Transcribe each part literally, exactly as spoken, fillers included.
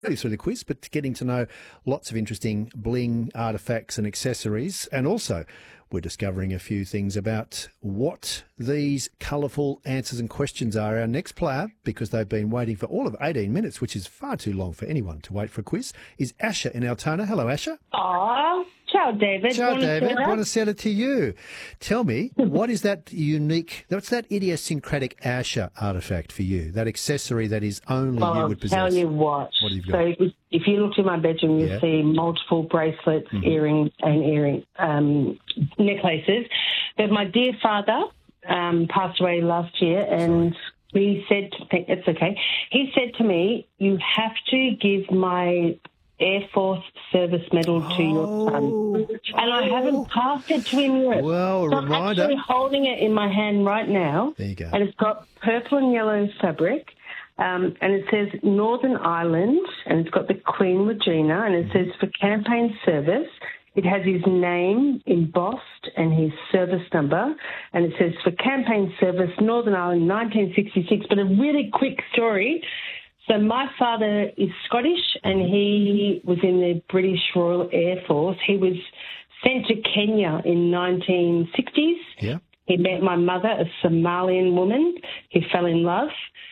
through the quiz, but getting to know lots of interesting bling, artefacts and accessories. And also we're discovering a few things about what these colourful answers and questions are. Our next player, because they've been waiting for all of eighteen minutes, which is far too long for anyone to wait for a quiz, is Asha in Altona. Hello, Asha. Aw, ciao, David. Ciao, David. Buonasera. Buonasera to you. Tell me, what is that unique, what's that idiosyncratic Asha artefact for you, that accessory that is only Well, you I'll would possess? tell you what. What have you So got? if, if you look in my bedroom, you'll Yeah. see multiple bracelets, Mhm. earrings, and earring um, necklaces. But my dear father um, passed away last year, and he said, it's okay, he said to me, you have to give my Air Force Service Medal to your son. Oh, And I haven't passed it to him yet. Well, a So I'm reminder. actually holding it in my hand right now. There you go. And it's got purple and yellow fabric. Um, and it says Northern Ireland, and it's got the Queen Regina, and it says for campaign service. It has his name embossed and his service number, and it says for campaign service, Northern Ireland, nineteen sixty-six. But a really quick story. So my father is Scottish, and he was in the British Royal Air Force. He was sent to Kenya in nineteen sixties. Yeah. He met my mother, a Somalian woman. He fell in love.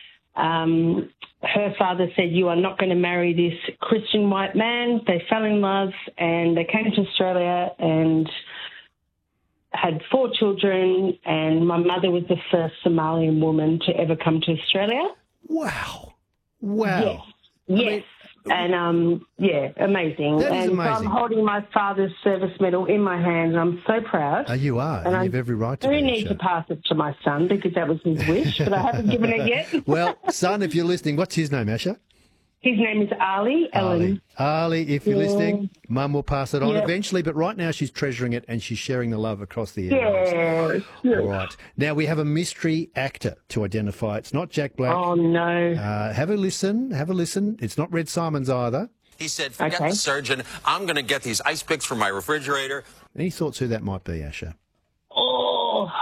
Um, her father said, you are not going to marry this Christian white man. They fell in love, and they came to Australia and had four children, and my mother was the first Somalian woman to ever come to Australia. Wow. Wow. Yes. Yes. And, um, yeah, amazing. That is and amazing. So I'm holding my father's service medal in my hand, and I'm so proud. Oh, you are. And And I you've every right to do be. need to Asha. pass it to my son because that was his wish, but I haven't given it yet. Well, son, if you're listening, what's his name, Asha? His name is Ali Ellen. Ali. Ali, if you're Yeah. listening, Mum will pass it on Yeah. eventually, but right now she's treasuring it and she's sharing the love across the airwaves. Yes. All right. Now we have a mystery actor to identify. It's not Jack Black. Oh, no. Uh, have a listen. Have a listen. It's not Red Simons either. He said, forget Okay. the surgeon. I'm going to get these ice picks from my refrigerator. Any thoughts who that might be, Asha? Oh,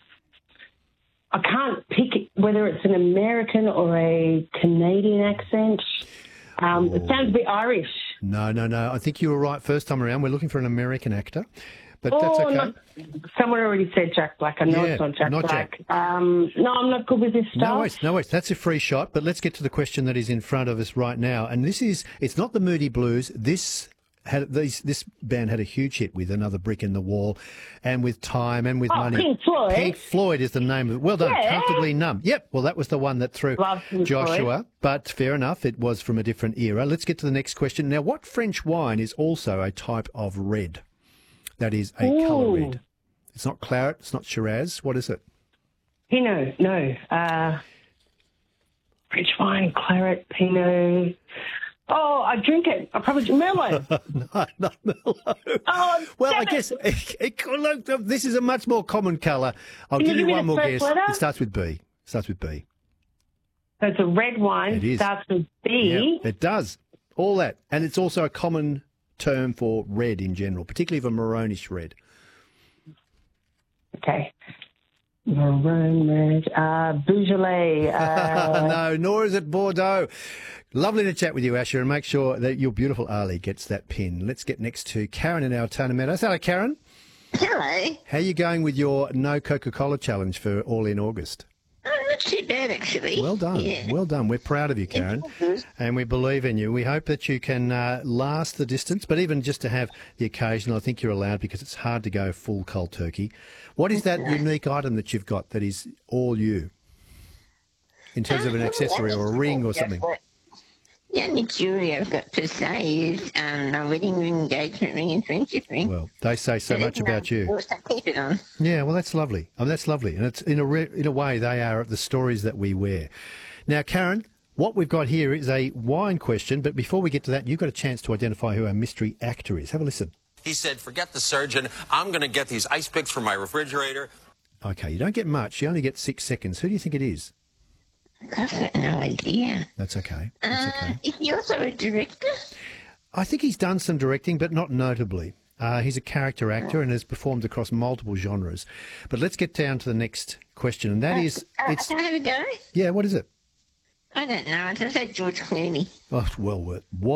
I can't pick whether it's an American or a Canadian accent. Um, it sounds a bit Irish. No, no, no. I think you were right first time around. We're looking for an American actor, but Oh, that's okay. not, someone already said Jack Black. I know Yeah, it's not Jack not Black. Um, no, I'm not good with this stuff. No worries, no worries. That's a free shot, but let's get to the question that is in front of us right now. And this is, it's not the Moody Blues. This had these, this band had a huge hit with Another Brick in the Wall and with Time and with Oh, Money. Pink Floyd. Pink Floyd is the name of it. Well done, Yeah. Comfortably Numb. Yep, well, that was the one that threw Love Pink Joshua, Floyd. but fair enough, it was from a different era. Let's get to the next question. Now, what French wine is also a type of red? That is a colour Ooh. red. It's not claret, it's not Shiraz. What is it? Pinot, no. Uh, French wine, claret, Pinot. Oh, I drink it. I probably do Merlot. No, not Merlot. Oh, Well, damn I it. guess it, it, look, this is a much more common colour. I'll Can you give you give me one the more first guess. letter? It starts with B. Starts with B. So it's a red wine. It is. Starts with B. Yeah, it does. All that. And it's also a common term for red in general, particularly for Maronish red. Okay. Maroon red. Uh, Beaujolais. Uh, No, nor is it Bordeaux. Lovely to chat with you, Asher, and make sure that your beautiful Ali gets that pin. Let's get next to Karen in Altona Meadows. Hello, Karen. Hello. How are you going with your no Coca-Cola challenge for all in August? Oh, not too bad, actually. Well done. Yeah. Well done. We're proud of you, Karen, and we believe in you. We hope that you can uh, last the distance, but even just to have the occasional, I think you're allowed because it's hard to go full cold turkey. What is that unique item that you've got that is all you in terms of an accessory or a ring or something? The only jewellery I've got per se is um, my wedding ring, engagement ring, and friendship ring. Well, they say so much about you. Of course, I keep it on. Yeah, well, that's lovely. Oh, that's lovely. And it's in a re- in a way, they are the stories that we wear. Now, Karen, what we've got here is a wine question, but before we get to that, you've got a chance to identify who our mystery actor is. Have a listen. He said, forget the surgeon. I'm going to get these ice picks from my refrigerator. Okay, you don't get much. You only get six seconds. Who do you think it is? I've got no idea. That's okay. That's Uh, okay. is he also a director? I think he's done some directing, but not notably. Uh, he's a character actor and has performed across multiple genres. But let's get down to the next question, and that is, Uh, it's can I have a go? yeah. What is it? I don't know. It just said George Clooney. Oh, well, what